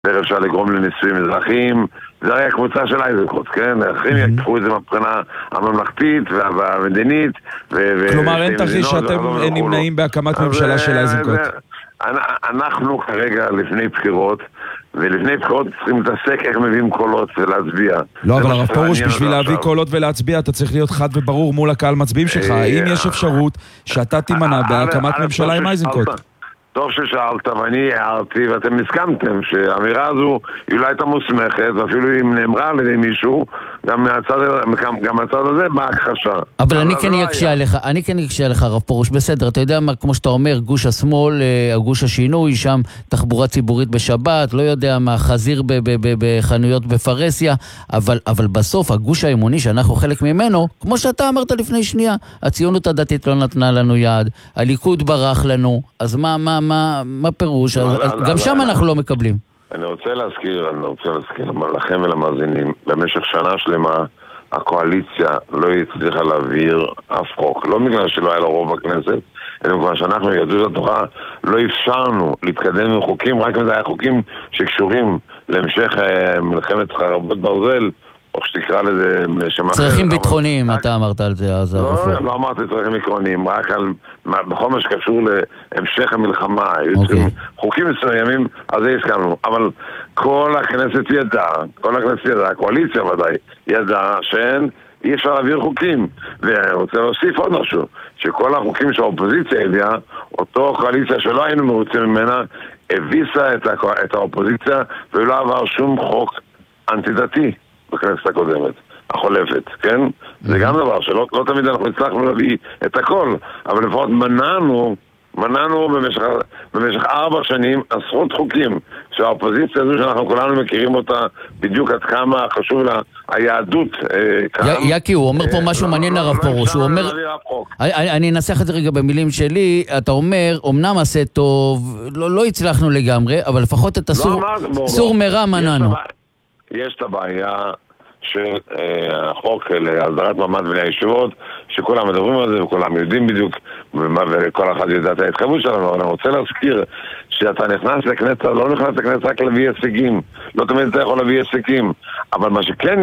ואיך אפשר לגרום לנישואים אזרחיים. זה היה קבוצה של איזנקוט, כן? אחרים יקפו את זה מבחינה הממלכתית והמדינית. כלומר, אין תרחיש שאתם נמנעים בהקמת ממשלה של איזנקוט. אנחנו כרגע לפני בחירות, ולפני בחירות צריכים להתעסק איך מביאים קולות ולהצביע. לא, אבל הרב פרוש, בשביל להביא קולות ולהצביע אתה צריך להיות חד וברור מול הקהל מצביעים שלך. האם יש אפשרות שאתה תימנע בהקמת ממשלה עם איזנקוט? טוב ששאלת, ואני הערתי, ואתם הסכמתם שהאמירה הזו היא לא הייתה מוסמכת, ואפילו אם נאמרה על ידי מישהו, גם מהצד הזה באה הכחשה. אבל אני כן אקשה עליך, הרב פרוש, בסדר, אתה יודע מה, כמו שאתה אומר, גוש השמאל, גוש השינוי, שם תחבורה ציבורית בשבת, לא יודע מה, חזיר בחנויות בפרסיה, אבל בסוף הגוש האמוני שאנחנו חלק ממנו, כמו שאתה אמרת לפני שנייה, הציונות הדתית לא נתנה לנו יד, הליכוד ברח לנו, אז מה פירוש? גם שם אנחנו לא מקבלים. אני רוצה להזכיר לכם ולמאזינים, במשך שנה שלמה הקואליציה לא הצליחה להעביר אף חוק, לא בגלל שלא היה לו רוב בכנסת, אלא בגלל שאנחנו יהדות התורה לא אפשרנו להתקדם עם חוקים, רק אם זה היה חוקים שקשורים להמשך מלחמת חרבות ברזל, או שתקרא לזה צרכים ביטחוניים, אתה אמרת על זה אז. לא אמרתי צרכים עקרוניים, רק על בכל מה שקשור להמשך המלחמה, חוקים מסוימים, אז זה הסכמנו, אבל כל הכנסת ידעה, הקואליציה ודאי ידעה שאין, אי אפשר להעביר חוקים. ואני רוצה להוסיף עוד משהו, שכל החוקים שהאופוזיציה הביאה, אותו קואליציה שלא היינו מרוצים ממנה, הביסה את האופוזיציה, ולא עבר שום חוק אנטי-דתי בכנסת הקודמת, החולפת, כן? זה גם דבר שלא תמיד אנחנו הצלחנו להביא את הכל, אבל לפחות מנענו במשך 4 שנים עשרות חוקים שהאופוזיציה הזו שאנחנו כולנו מכירים אותה בדיוק עד כמה חשוב לה היהדות יקי, הוא אומר פה משהו מעניין הרב פרוש, הוא אומר, אני אנסח את זה רגע במילים שלי, אתה אומר, אמנם עשה טוב, לא הצלחנו לגמרי, אבל לפחות את הסור מרע מנענו. יש את הבעיה של החוק להסדרת מעמד בני הישיבות, שכולם מדברים על זה וכולם יודעים בדיוק, וכל אחד יודע את ההתחייבות שלנו, אבל אני רוצה להזכיר שאתה נכנס לכנסת, לא נכנס לכנסת רק להביא הישגים, לא תמיד אתה יכול להביא הישגים, אבל מה שכן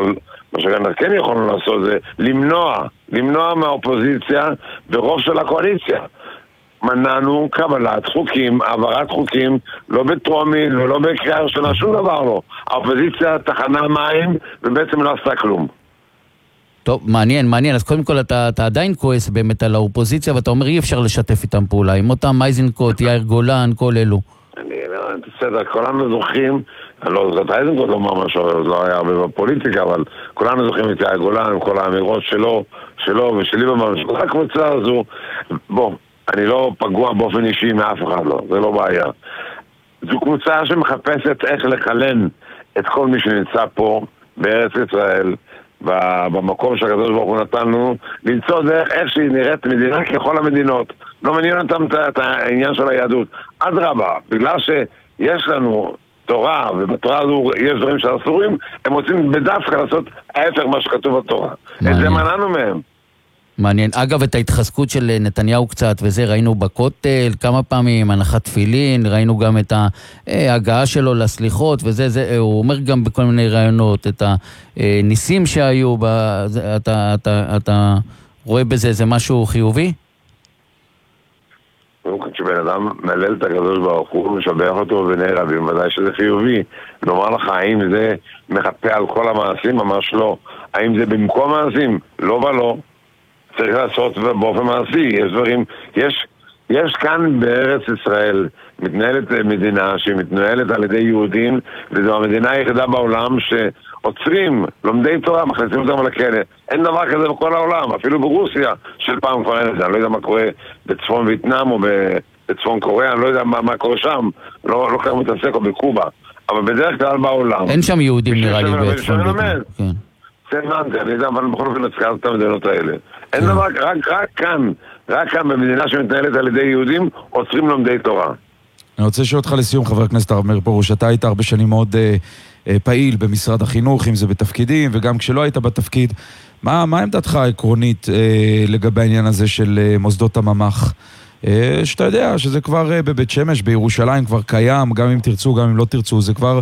יכולנו לעשות זה למנוע מהאופוזיציה ברוב של הקואליציה. מנענו קבלת חוקים, העברת חוקים, לא בטרומי, לא בקריאה ראשונה, שום דבר לא. האופוזיציה תחנה מים ובעצם לא עשתה כלום. טוב, מעניין. אז קודם כל אתה עדיין כועס באמת על האופוזיציה, ואתה אומר אי אפשר לשתף איתם פעולה, עם אותם איזנקוט, יאיר גולן, כל אלו. בסדר, כולנו זוכרים, זאת איזנקוט לא אומר משהו, לא היה הרבה בפוליטיקה, אבל כולנו זוכרים את יאיר גולן, כל האמירות שלו ושלי במרש. הקבוצה הזו, אני לא פגוע באופן אישי מאף אחד, לא, זה לא בעיה. זו קבוצה שמחפשת איך לחלן את כל מי שנמצא פה בארץ ישראל, במקום שהקדוש ברוך הוא נתנו, למצוא דרך איך שהיא נראית מדינה ככל המדינות. לא מעניין אותם את העניין של היהדות. אדרבה, בגלל שיש לנו תורה, ובתורה הזו יש דברים שאסורים, הם רוצים בדווקא לעשות ההפך מה שכתוב בתורה. את זה מנענו מהם. מעניין. אגב, את ההתחזקות של נתניהו קצת, וזה ראינו בכותל כמה פעמים, הנחת תפילין, ראינו גם את ההגעה שלו לסליחות, וזה, הוא אומר גם בכל מיני רעיונות, את הניסים שהיו, אתה רואה בזה, זה משהו חיובי? כשבן אדם מלל את הקדוש ברוך הוא, משבח אותו ובני רבים, ודאי שזה חיובי. נאמר לך, האם זה מחפה על כל המעשים? ממש לא. האם זה במקום מעשים? לא ולא. צריך לעשות באופן מעשי, יש דברים, יש כאן בארץ ישראל מתנהלת מדינה שמתנהלת על ידי יהודים, וזו המדינה היחידה בעולם שעוצרים לומדי תורה, מכניסים אותם על הכלא. אין דבר כזה בכל העולם, אפילו ברוסיה של פעם כבר אין את זה, אני לא יודע מה קורה בצפון וייטנאם או בצפון קוריאה, אני לא יודע מה קורה שם, לא כך מתעסק או בקובה, אבל בדרך כלל בעולם אין שם יהודים נראה לי בצפון וייטנאם, כן. אני יודע, אבל בכל אופן נצקרת את המדינות האלה. אין דבר, רק כאן במדינה שמתנהלת על ידי יהודים, עוצרים לומדי תורה. אני רוצה לשאול אותך לסיום, חבר הכנסת הרב מאיר פרוש, אתה היית הרבה שנים מאוד פעיל במשרד החינוך, אם זה בתפקידים, וגם כשלא היית בתפקיד, מה עמדתך העקרונית לגבי העניין הזה של מוסדות הממ"ח? שאתה יודע שזה כבר בבית שמש, בירושלים כבר קיים, גם אם תרצו, גם אם לא תרצו, זה כבר